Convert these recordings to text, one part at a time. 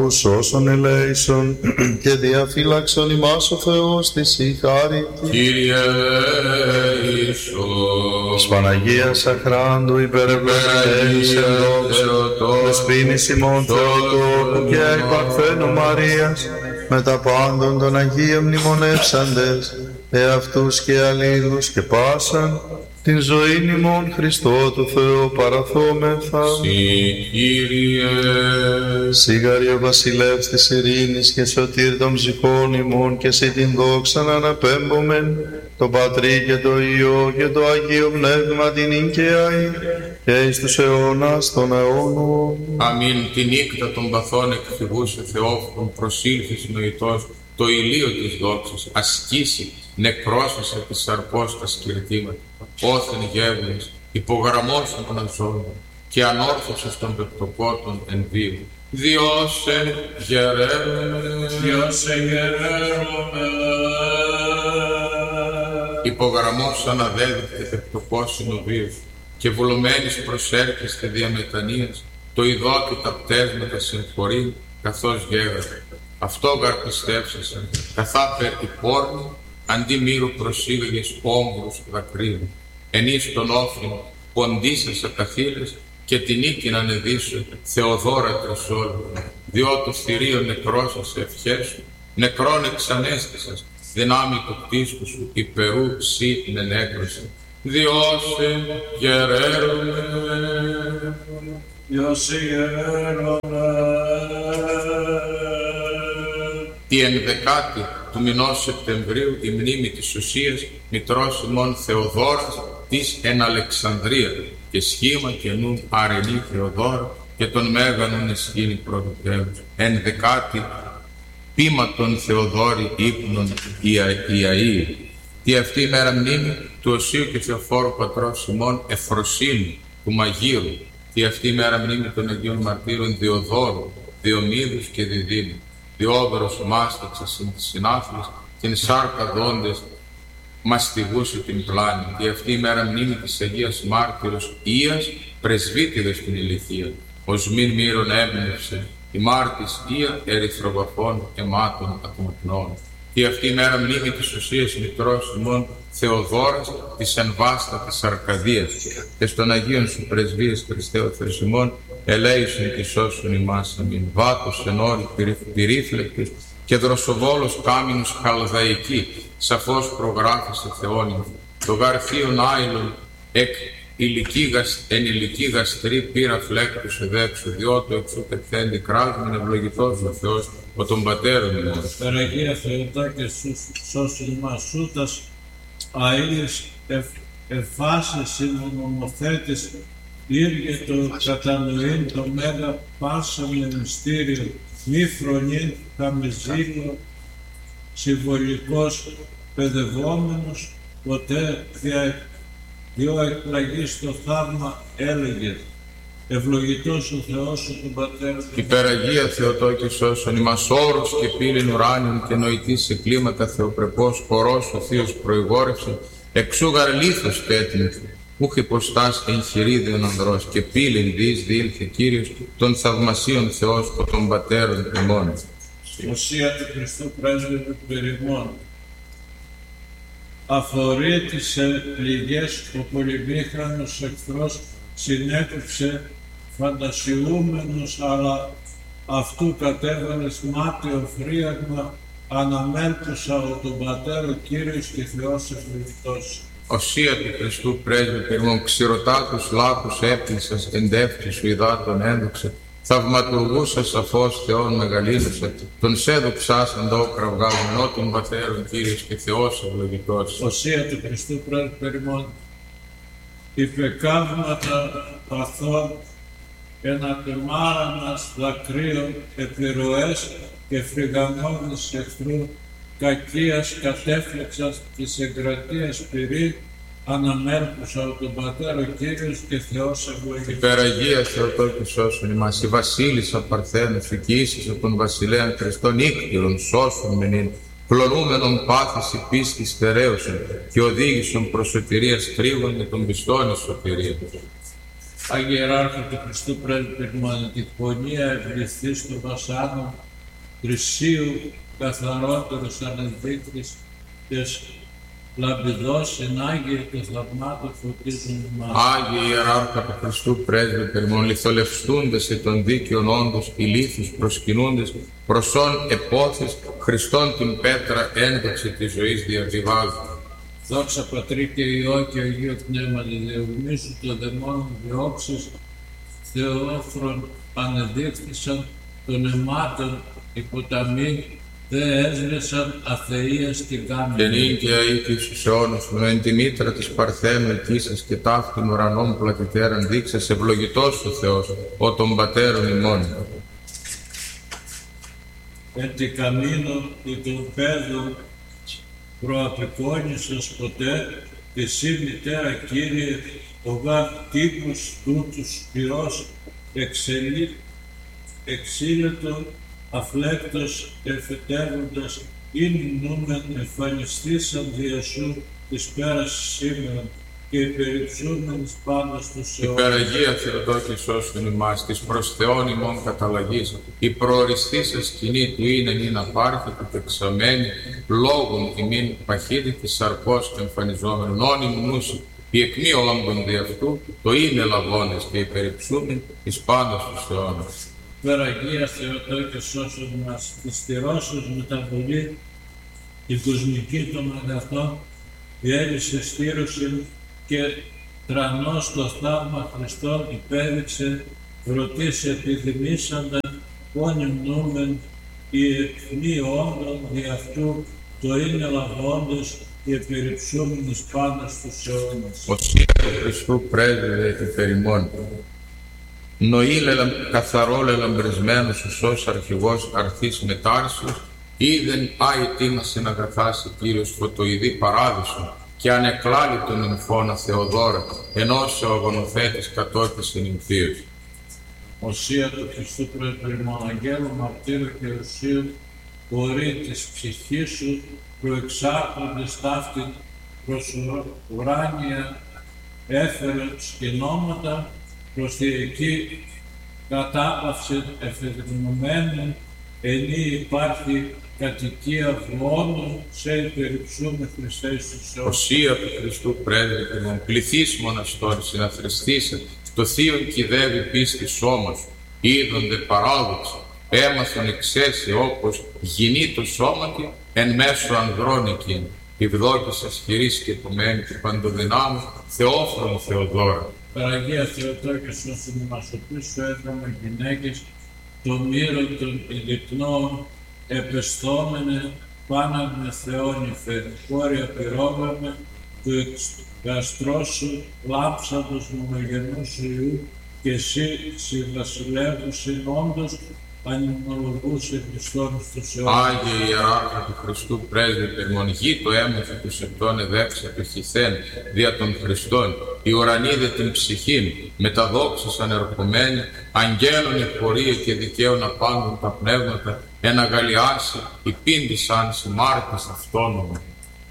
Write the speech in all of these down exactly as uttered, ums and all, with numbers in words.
Σώσον ελέησον και διαφύλαξον ημάς ο Θεός της η χάρη. Κύριε ελέησον. Της Παναγίας αχράντου υπερευλογημένης εν δόξα, δεσποίνης ημών Θεοτόκου και εκ Παρθένου Μαρίας, με τα πάντων των Αγίων μνημονεύσαντες, εαυτούς και αλλήλους και πάσαν, την ζωήν ημών Χριστό του Θεού παραθόμεθα. Συ, Κύριε. Σίγαρη ο βασιλεύς της ειρήνης και σωτήρ των ψυχών ημών, και σε την δόξα να αναπέμπομεν το Πατρί και το Υιό και το Αγίο Πνεύμα την ίγκαιη και εις τους αιώνας των αιώνων. Αμήν. Τη νύχτα των παθών εκφυγούσε Θεόφρον, προσήλθης νοητός, το ηλίο της δόξας, ασκήσει, νεκρόσασε της σαρκός τα σκυρτήματα, όθεν γεύγες, υπογραμμώσαν των αζώων και ανόρθωσες των πεπτοκότων εν βίου. Διώσε γεραίρομαι, διώσε γεραίρομαι. Υπογραμμώσαν αδέδειτε πεπτοκόσιν ο βίος και βουλωμένης προσέρχεστε διαμετανοίας, το ειδό τα πτέσματα συγχωρεί καθώς γέγατε. Αυτό γαρπιστεύσασαν, καθά περ η πόρνη, αντί μύρου προσήγαγες όμβρους δακρύων. Ενείς τον όφιν ποντίσασα καθήλες και την νίκην ανεδίσου Θεοδόρα τρισόλου, διό το θηρίο νεκρός σε ευχές σου, νεκρόν εξανέστησας, δυνάμει του κτίσκου σου, υπερού σύ νενέκρωσε. Διώσε γεραίρομαι, διώσε γεραίρομαι. Τη ενδεκάτη του μηνός Σεπτεμβρίου η μνήμη της ουσίας μητρός ημών Θεοδόρας της εν Αλεξανδρία και σχήμα και νουν αρενή Θεοδόρα και τον μέγανον εσχήνη πρωτοτεύους. Ενδεκάτη πείματον Θεοδόρη ύπνων Ιαΐ. Τι αυτή η μέρα μνήμη του Οσίου και Θεοφόρου πατρός ημών Εφροσύνου του Μαγείρου. Τι αυτή η μέρα μνήμη των Αγίων Μαρτύρων Διοδόρου, Διομήδους και Διδήμου. Διόδωρος μάσταξας συν της συνάφλης, την σάρκα δόντες μαστιγούσε την πλάνη. Και αυτή η μέρα μνήμη της Αγίας Μάρτυρος Ίας, πρεσβύτηδες στην ηλικία. Ως μην μύρον έμπνευσε, η μάρτης Ία ερυθροβαφών αιμάτων ακμαπνών. Και αυτή η μέρα μνήμη της ουσίας μητρός ημών Θεοδόρας της εμβάστατης Αρκαδίας και στον Αγίον σου πρεσβείες Χριστέ ο Θεός ημών, ελέησον και σώσον ημάς αμήν. Βάτος εν όρη πυρήφλεκτης και δροσοβόλος κάμινος χαλδαϊκή, σαφώς προγράφησε Θεόνιμο. Το γαρθίον άειλον εκ εν ηλική γαστρή πήρα φλέκτους εδέξου, διότο εξού τεχθέντη κράσμεν ευλογητός ο Θεός ο των πατέρων ημών. Περαγία Θεοτά και σώσον ημάς σούτας αΐλες εφάσες συνομοθέτης, Ήργε το κατανοήν το μέγα πάσα με μυστήριο, μη φρονήν χαμεζήλο, συμβολικός παιδευόμενος, ποτέ δια δυο εκπλαγής στο θαύμα έλεγε, ευλογητός ο Θεός ο τον Πατέρα. Υπεραγία Θεοτό και σώσον ημάς όρος και πύλην ουράνιον και νοητής σε κλίματα θεοπρεπός χορός ο Θείος προηγόρευσε, εξούγαρ λίθος τέτοιν, ούχ υποστάς εγχειρίδιον ανδρός και πύλην δις διήλθε Κύριος των θαυμασίων Θεός ο των Πατέρων ημών. Οσία του Χριστού πρέσβευε περιμών. Αφορείται σε πληγές ο πολυμήχρονος εχθρός συνέτρεψε φαντασιούμενος, αλλά αυτού κατέβαλες μάτιο φρίαγμα, αναμέλτουσα ο τον Πατέρα Κύριος και Θεός ευλογητός. Οσία του Χριστού πρέσβη περιμών, ξηρωτάτους λάκους έπλησας, εντεύχη σου υδάτων ένδοξε, θαυματουργούσα σαφώς Θεόν μεγαλύνουσα, τον σε δοξάσαν όκρα βγάλουν των Πατέρων Κύριος και Θεός ευλογητός. Οσία του Χριστού πρέσβη περιμών, υπεκάβματα παθών, εναπεμάρανας δακρύων, επιρροές και φρυγαμώδης εχθρού, κακίας κατέφλεξας της εγκρατείας πυρή, αναμέλκουσα από τον Πατέρα Κύριος και Θεός ευλογητός. Υπεραγία Θεοτό και σώσον ημάς, η βασίλισσα Παρθένος, οικοίησης από τον βασιλέαν Χριστόν ίκτυρον, σώσον μενήν, πλονούμενον πάθηση πίστης στερέωσον και οδήγησον προς σωτηρίας τρίβων με τον πιστόν εις σωτηρία. Άγιε Ιεράρχα του Χριστού Πρέσβη τη φωνία ευληθής στο βασάνο Χρυσίου καθαρότερος ανεδείκτης της λαμπιδός εν Άγιε και θαυμάτων φωτίζουν μας. Άγιε Ιεράρχα του Χριστού Πρέσβη περιμόν λιθολευστούντες σε των δίκαιων όντως ηλίθους προσκυνούντες προσών επόθης Χριστόν την πέτρα ένδοξη της ζωής διαβιβάζουν. Δόξα Πατρί και Υιό και Αγίο Πνεύμα διευμίσου το δαιμόνων διώξεις Θεόφρον ανεδείχθησαν των αιμάτων υποταμή δε έσβεσαν αθείας την κάμη. Και νίκαια οίκης στους αιώνους μου εν τη μήτρα της Παρθένου ελκύσας και ταύτην ουρανών πλατητέραν δείξας ευλογητός ο Θεός ο των πατέρων ημών. Εν τη καμίνο ή των πέδων προαπεικόνησας ποτέ τη σύ μητέρα Κύριε ο γάρ τύπους τούτους πυρός εξελί, εξήλετον αφλέκτος εφετεύοντας είναι νούμεν εμφανιστήσαν διασού της πέρας σήμερα και υπερυψούμενης πάντα στους αιώνας. Υπεραγία Θεοτόκη σώσον ημάς, της προς Θεόν ημών καταλλαγής, η προοριστήσα σκηνή του είναι νυν απάρχητη και εξαμένη, λόγων ημίν παχύτητης σαρκός και εμφανιζόμενων όνειμου νούσι, η εκμή όντων δι' αυτού, το είναι λαβώνες και υπερυψούμεν εις πάντα στους αιώνας. Υπεραγία Θεοτόκη σώσον ημάς, της στηρώσεως μεταβολή, η κοσμική των αγαθών, διέλυσε στήρωση και τρανός το θαύμα Χριστόν υπέδειξε, ρωτής επιδημήσανταν, πόνιμ νούμεν, η εκμή όντων δι' αυτού, το είναι λαβώντες και περιψούμενης πάντα στους αιώνας. Οσία του Χριστού πρέσβευε υπερημών. Νοή καθαρό λελαμπρισμένος ο σως αρχηγός αρθής μετάρσιος, είδεν άι μας εναγαθάσει Κύριος φωτοειδή παράδεισο και ανεκλάλει τον νυμφώνα Θεοδόρα, ενός ο αγωνοθέτης κατώτησε νυμφίος. Οσία του Χριστού πρέσβευε Αγγέλου μαρτύρου και ουσίου, μπορεί της ψυχής σου προεξάρχοντες ταύτην προς ουράνια έφερε σκηνώματα προς τη εκεί κατάπαυση εφεδρινωμένων ενή υπάρχει κατοικία βουόνων σε υπερυψούμε Χριστέ στους αιώνας. Οσία του Χριστού πρέσβευε τον πληθείς μοναστόρ συναθριστήσε, το θείον κυδεύει πίστη σώμα σου, είδονται παράδοξα, έμαθαν εξαίσαι όπως γινεί το σώματι εν μέσω ανδρών εκείνη, ευδόκησας χειρής και επομένη και παντοδυνάμου Θεόφρον Θεοδόρα. Παραγία Θεοτόκη σώσον ημάς, ο οποίος σου έδραμε γυναίκες, το μύρον των ηλιπνών επεσθόμενε πάνω με Θεόν υφέρ, χώρια πυρόβαμε του εξ σου λάψαντος μονογενούς σου Υιού και εσύ συμβασιλεύουσιν όντως ανυμνολογούσε Χριστόν στους αιώνας. Άγιε Ιεράρχα του Χριστού πρέσβευε μονγή το έμεθα του σεπτών εδέξα του χυθέν δια των Χριστών, η ουρανίδε την ψυχήν, με τα δόξας ανερχομένη, αγγέλων η πορεία και δικαίων απάντων τα πνεύματα, εν αγαλιάσει, υπήντησαν συμμάρτης αυτόνομα.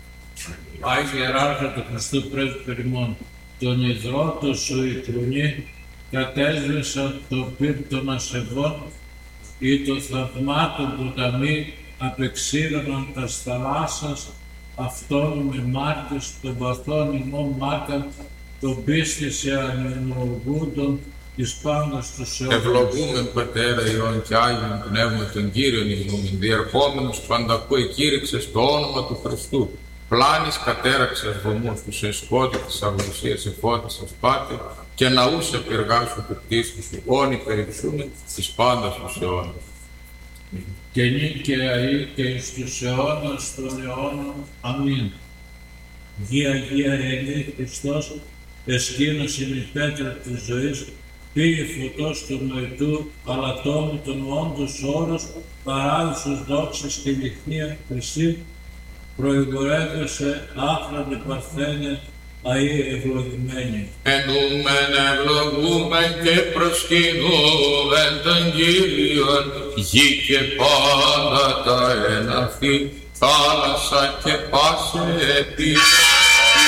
Άγιε Ιεράρχα του Χριστού πρέσβευε ημών, τον ιδρώτο σου η τρουνή, κατέσβεσαν το πυρ των ασεβών, ή το θαυμάτων ποταμί απεξήρωναν τα θαλάσσας, αυτόν με μάρτες των παθών ημών μάκαν, τον πίστη σε ανενεργούντων εις πάντας τους αιώνας. Ευλογούμεν Πατέρα Υιόν και Άγιον Πνεύμα τον Κύριον ηγούμεν, διερχόμενος πανταχού εκήρυξες το όνομα του Χριστού, πλάνης κατέραξες βωμούς τους εν σκότη της αγνωσίας εφώτισας πάτε, και ναούς επεργάσου του κτίστου σου, όνοι περιψούμεν της πάντας τους αιώνας. Και νίκαια ή και εις τους αιώνας των αιώνων. Αμήν. Γεια, Γεια, Ελί Χριστός, εσκήνωσιν η πέτρα της ζωής, πήγε φωτός του νοητού, αλλά τόμου των όντως όρος, παράδεισος δόξης και λιχνία χρυσή, προηγορεύεσαι άφρανη παρθένε, αή ευλογημένη. Ενούμεν ευλογούμεν και προσκυνούμεν τον Κύριον, γη και πάντα τα εναφή, θάλασσα και πάσε επί